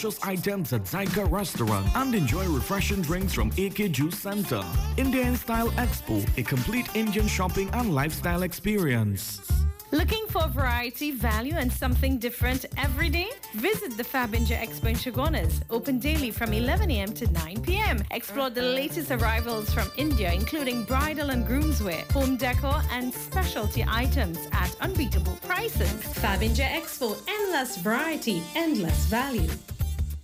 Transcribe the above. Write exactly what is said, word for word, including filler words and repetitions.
items at Zyka Restaurant and enjoy refreshing drinks from A K Juice Center. Indian Style Expo, a complete Indian shopping and lifestyle experience. Looking for variety, value, and something different every day? Visit the Fabinja Expo in Chagonas, open daily from eleven a m to nine p m Explore the latest arrivals from India, including bridal and groomswear, home decor, and specialty items at unbeatable prices. Fabinja Expo, endless variety, endless value.